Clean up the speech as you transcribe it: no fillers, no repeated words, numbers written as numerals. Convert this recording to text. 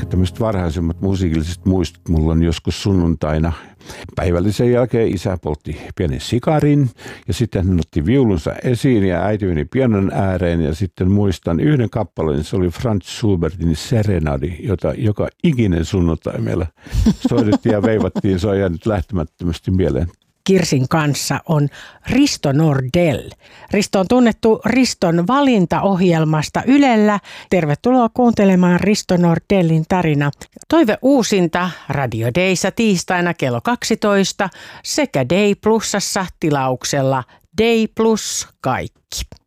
tämmöiset varhaisemmat musiikilliset muistot. Mulla on joskus sunnuntaina päivällisen jälkeen isä poltti pienen sikarin ja sitten hän otti viulunsa esiin ja äiti meni pianon ääreen ja sitten muistan yhden kappaleen, se oli Franz Schubertin Serenadi, jota joka ikinen sunnuntai meillä soitettiin ja veivattiin, se on jäänyt lähtemättömästi mieleen. Kirsin kanssa on Risto Nordell. Risto on tunnettu Riston valintaohjelmasta Ylellä. Tervetuloa kuuntelemaan Risto Nordellin tarina. Toive uusinta Radio Dayssa tiistaina kello 12 sekä Day Plusassa tilauksella Day Plus kaikki.